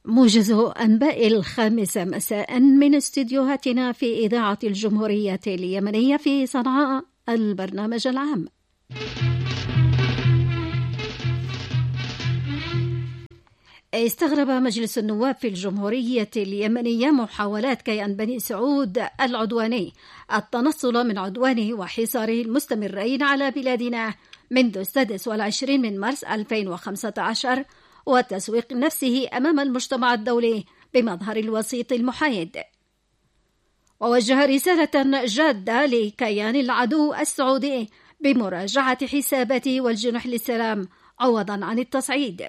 موجز أنباء 5 مساء من استديوهاتنا في إذاعة الجمهورية اليمنية في صنعاء، البرنامج العام. استغرب مجلس النواب في الجمهورية اليمنية محاولات كيان بني سعود العدواني التنصل من عدوانه وحصاره المستمرين على بلادنا منذ 26 من مارس 2015 وتسويق نفسه أمام المجتمع الدولي بمظهر الوسيط المحايد. ووجه رسالة جادة لكيان العدو السعودي بمراجعة حساباته والجنح للسلام عوضا عن التصعيد.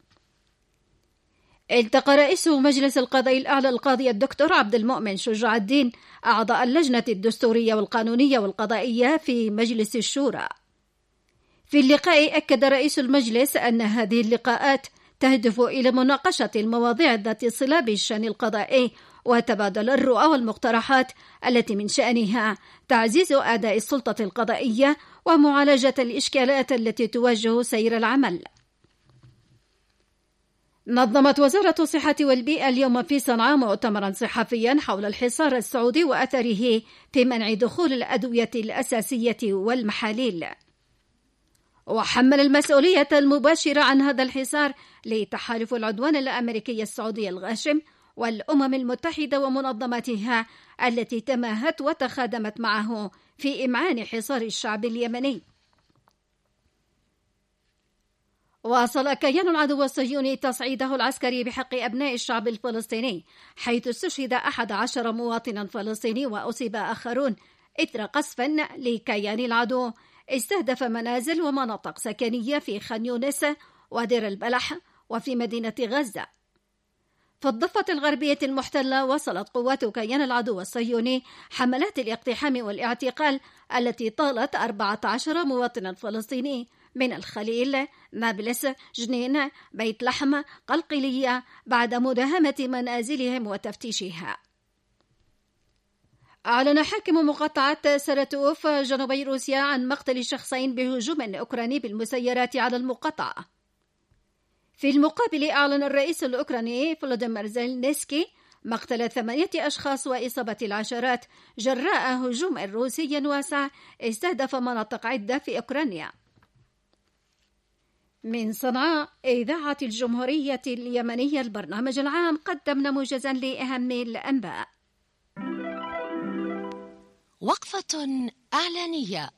التقى رئيس مجلس القضاء الأعلى القاضي الدكتور عبد المؤمن شجاع الدين أعضاء اللجنة الدستورية والقانونية والقضائية في مجلس الشورى. في اللقاء أكد رئيس المجلس أن هذه اللقاءات تهدف إلى مناقشة المواضيع ذات الصلة بالشأن القضائي وتبادل الرؤى والمقترحات التي من شأنها تعزيز أداء السلطة القضائية ومعالجة الإشكالات التي تواجه سير العمل. نظمت وزارة الصحة والبيئة اليوم في صنعاء مؤتمرا صحفيا حول الحصار السعودي وأثره في منع دخول الأدوية الأساسية والمحاليل. وحمل المسؤولية المباشرة عن هذا الحصار لتحالف العدوان الأمريكي السعودي الغاشم والأمم المتحدة ومنظماتها التي تماهت وتخادمت معه في إمعان حصار الشعب اليمني. واصل كيان العدو الصهيوني تصعيده العسكري بحق أبناء الشعب الفلسطيني، حيث استشهد 11 مواطنا فلسطيني وأصيب آخرون إثر قصف لكيان العدو استهدف منازل ومناطق سكنية في خان يونس ودير البلح وفي مدينة غزة. في الضفة الغربية المحتلة وصلت قوات كيان العدو الصهيوني حملات الاقتحام والاعتقال التي طالت 14 مواطنا فلسطيني من الخليل، نابلس، جنين، بيت لحم، قلقلية بعد مداهمة منازلهم وتفتيشها. أعلن حاكم مقاطعة سراتوف جنوبي روسيا عن مقتل شخصين بهجوم أوكراني بالمسيرات على المقاطعة. في المقابل أعلن الرئيس الأوكراني فلوديمير زيلنسكي مقتل 8 أشخاص وإصابة العشرات جراء هجوم روسي واسع استهدف مناطق عدة في أوكرانيا. من صنعاء إذاعة الجمهورية اليمنية البرنامج العام، قدمنا موجزا لأهم الأنباء. وقفة إعلانية.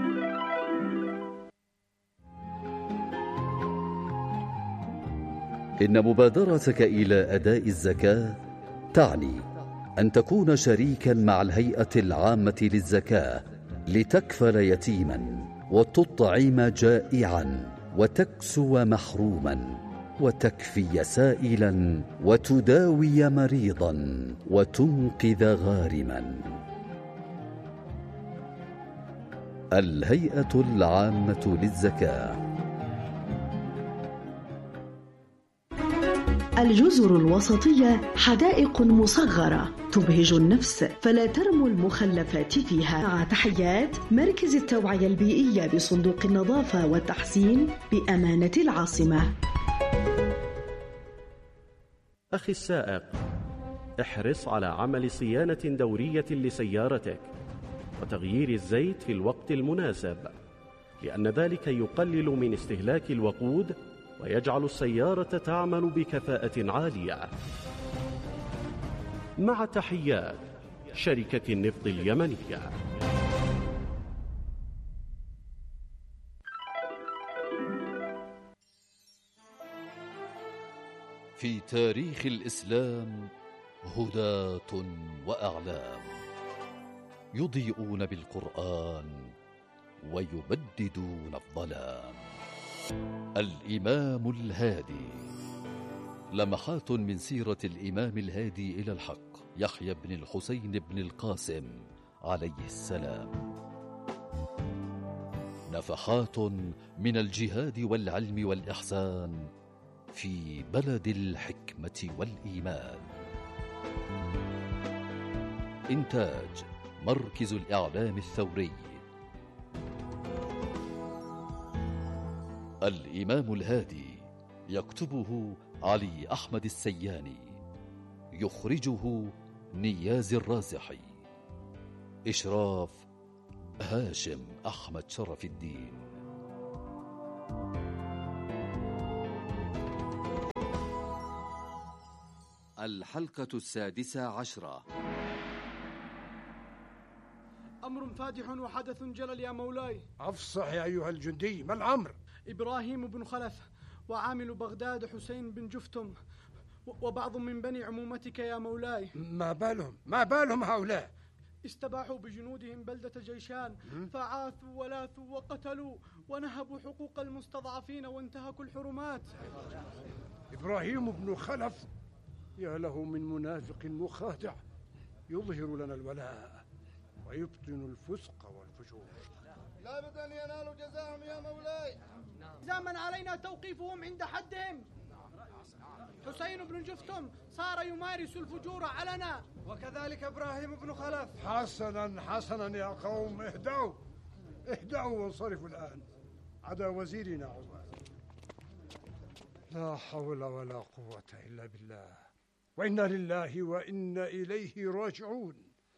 إن مبادرتك إلى أداء الزكاة تعني أن تكون شريكا مع الهيئة العامة للزكاة لتكفل يتيما وتطعم جائعا وتكسو محروما وتكفي سائلا وتداوي مريضا وتنقذ غارما. الهيئة العامة للزكاة. الجزر الوسطية حدائق مصغرة تبهج النفس، فلا ترموا المخلفات فيها. مع تحيات مركز التوعية البيئية بصندوق النظافة والتحسين بأمانة العاصمة. أخي السائق، احرص على عمل صيانة دورية لسيارتك وتغيير الزيت في الوقت المناسب، لأن ذلك يقلل من استهلاك الوقود ويجعل السيارة تعمل بكفاءة عالية. مع تحيات شركة النفط اليمنية. في تاريخ الإسلام هداة وأعلام يضيئون بالقرآن ويبددون الظلام. الإمام الهادي، لمحات من سيرة الإمام الهادي إلى الحق يحيى بن الحسين بن القاسم عليه السلام. نفحات من الجهاد والعلم والإحسان في بلد الحكمة والإيمان. إنتاج مركز الإعلام الثوري. الإمام الهادي، يكتبه علي أحمد السياني، يخرجه نياز الرازحي، إشراف هاشم أحمد شرف الدين. الحلقة 16. أمر فادح وحدث جلل يا مولاي. أفصح يا أيها الجندي، ما الأمر؟ إبراهيم بن خلف وعامل بغداد حسين بن جفتم وبعض من بني عمومتك يا مولاي. ما بالهم هؤلاء؟ استباحوا بجنودهم بلدة جيشان، فعاثوا ولاثوا وقتلوا ونهبوا حقوق المستضعفين وانتهكوا الحرمات. إبراهيم بن خلف، يا له من منافق مخادع، يظهر لنا الولاء ويبطن الفسق والفجور. لا بد أن ينالوا جزاهم يا مولاي. زمن علينا توقيفهم عند حدهم. حسين بن جفتم صار يمارس الفجور علنا، وكذلك إبراهيم بن خلف. حسنا يا قوم، اهدأوا وانصرفوا الآن. عدا وزيرنا عمر. لا حول ولا قوة إلا بالله، وإنا لله وإنا إليه راجعون.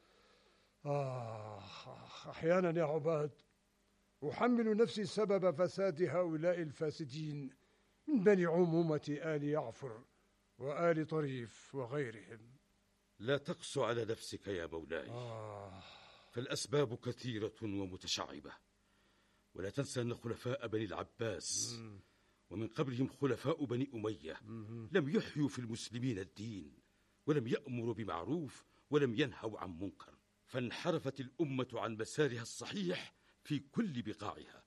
أحيانا يا عباد أحمل نفسي سبب فساد هؤلاء الفاسدين من بني عمومة آل يعفر وآل طريف وغيرهم. لا تقس على نفسك يا مولاي، فالأسباب كثيرة ومتشعبة، ولا تنسى أن خلفاء بني العباس ومن قبلهم خلفاء بني أمية لم يحيوا في المسلمين الدين، ولم يأمروا بمعروف ولم ينهوا عن منكر، فانحرفت الأمة عن مسارها الصحيح في كل بقاعها.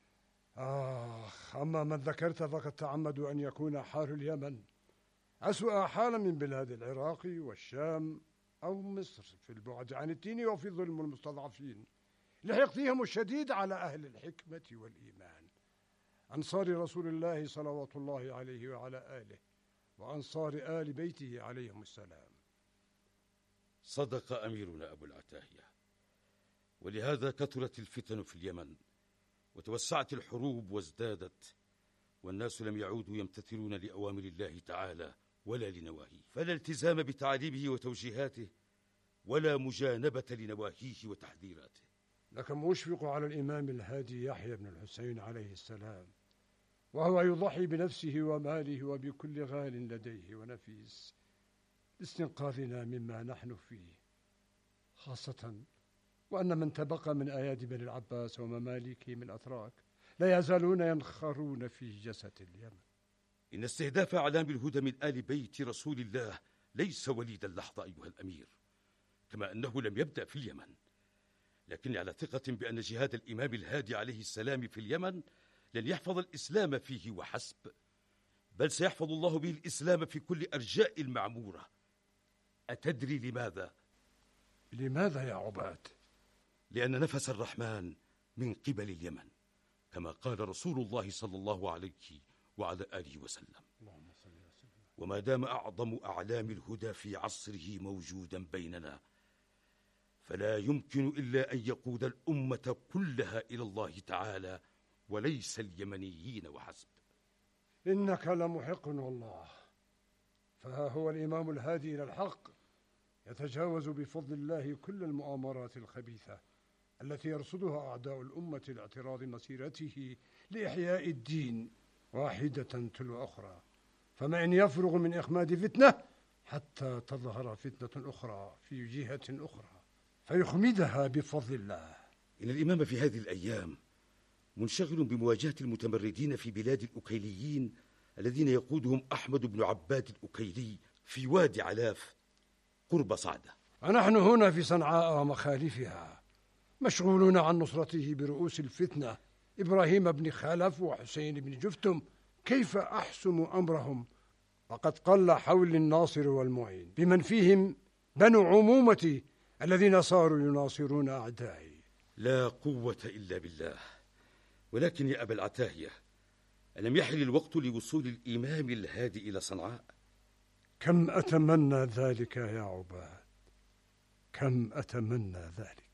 أما من ذكرت فقد تعمدوا أن يكون حال اليمن أسوأ حالا من بلاد العراق والشام أو مصر في البعد عن الدين وفي ظلم المستضعفين، لحقدهم الشديد على أهل الحكمة والإيمان، أنصار رسول الله صلوات الله عليه وعلى آله، وأنصار آل بيته عليهم السلام. صدق أميرنا أبو العتاهية، ولهذا كثرت الفتن في اليمن وتوسعت الحروب وازدادت، والناس لم يعودوا يمتثلون لأوامر الله تعالى ولا لنواهيه، فلا التزام بتعاليمه وتوجيهاته ولا مجانبة لنواهيه وتحذيراته. لكن أشفق على الإمام الهادي يحيى بن الحسين عليه السلام، وهو يضحي بنفسه وماله وبكل غال لديه ونفيس لاستنقاذنا مما نحن فيه، خاصة وأن من تبقى من أيادي بني العباس ومماليكهم الأتراك لا يزالون ينخرون في جسد اليمن. إن استهداف أعلام الهدى من آل بيت رسول الله ليس وليد اللحظة أيها الأمير، كما أنه لم يبدأ في اليمن، لكني على ثقة بأن جهاد الإمام الهادي عليه السلام في اليمن لن يحفظ الإسلام فيه وحسب، بل سيحفظ الله به الإسلام في كل أرجاء المعمورة. أتدري لماذا؟ لماذا يا عباد؟ لأن نفس الرحمن من قبل اليمن، كما قال رسول الله صلى الله عليه وعلى آله وسلم. وما دام أعظم أعلام الهدى في عصره موجودا بيننا، فلا يمكن إلا أن يقود الأمة كلها إلى الله تعالى وليس اليمنيين وحسب. إنك لمحق والله، فها هو الإمام الهادي إلى الحق يتجاوز بفضل الله كل المؤامرات الخبيثة التي يرصدها أعداء الأمة لاعتراض مسيرته لإحياء الدين واحدة تلو أخرى، فما إن يفرغ من إخماد فتنة حتى تظهر فتنة أخرى في جهة أخرى فيخمدها بفضل الله. إن الإمام في هذه الأيام منشغل بمواجهة المتمردين في بلاد الأكيليين الذين يقودهم أحمد بن عباد الأكيلي في وادي علاف قرب صعدة. ونحن هنا في صنعاء ومخالفها مشغولون عن نصرته برؤوس الفتنة إبراهيم بن خلف وحسين بن جفتم. كيف أحسم أمرهم وقد قل حول الناصر والمعين بمن فيهم بنو عمومتي الذين صاروا يناصرون أعدائي؟ لا قوة إلا بالله. ولكن يا أبا العتاهية، ألم يحل الوقت لوصول الإمام الهادي إلى صنعاء؟ كم أتمنى ذلك يا عباد، كم أتمنى ذلك.